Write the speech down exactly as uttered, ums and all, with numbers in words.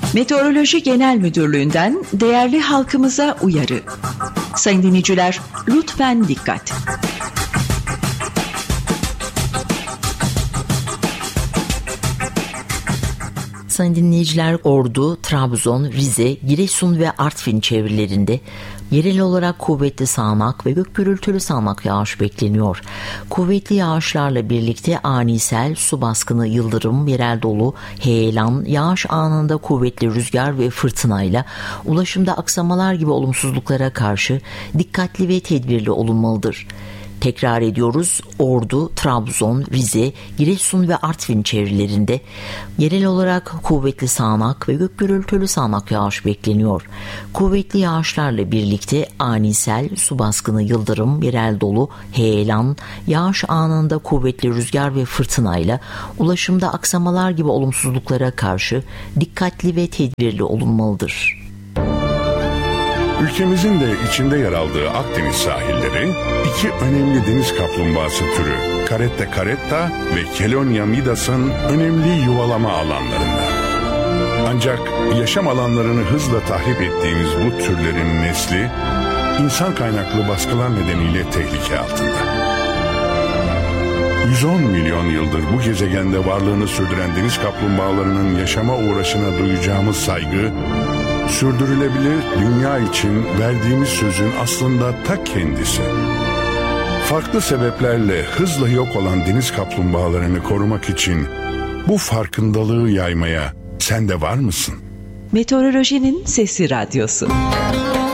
Meteoroloji Genel Müdürlüğü'nden değerli halkımıza uyarı. Sayın dinleyiciler, lütfen dikkat. Sayın dinleyiciler, Ordu, Trabzon, Rize, Giresun ve Artvin çevrelerinde yerel olarak kuvvetli sağanak ve gök gürültülü sağanak yağış bekleniyor. Kuvvetli yağışlarla birlikte ani sel, su baskını, yıldırım, yerel dolu, heyelan, yağış anında kuvvetli rüzgar ve fırtınayla ulaşımda aksamalar gibi olumsuzluklara karşı dikkatli ve tedbirli olunmalıdır. Tekrar ediyoruz, Ordu, Trabzon, Rize, Giresun ve Artvin çevrelerinde yerel olarak kuvvetli sağanak ve gök gürültülü sağanak yağış bekleniyor. Kuvvetli yağışlarla birlikte ani sel, su baskını, yıldırım, yerel dolu, heyelan, yağış anında kuvvetli rüzgar ve fırtınayla ulaşımda aksamalar gibi olumsuzluklara karşı dikkatli ve tedbirli olunmalıdır. Ülkemizin de içinde yer aldığı Akdeniz sahilleri iki önemli deniz kaplumbağası türü Caretta caretta ve Chelonia midas'ın önemli yuvalama alanlarında. Ancak yaşam alanlarını hızla tahrip ettiğimiz bu türlerin nesli insan kaynaklı baskılar nedeniyle tehlike altında. yüz on milyon yıldır bu gezegende varlığını sürdüren deniz kaplumbağalarının yaşama uğraşına duyacağımız saygı, sürdürülebilir dünya için verdiğimiz sözün aslında ta kendisi. Farklı sebeplerle hızla yok olan deniz kaplumbağalarını korumak için bu farkındalığı yaymaya sen de var mısın? Meteorolojinin Sesi Radyosu.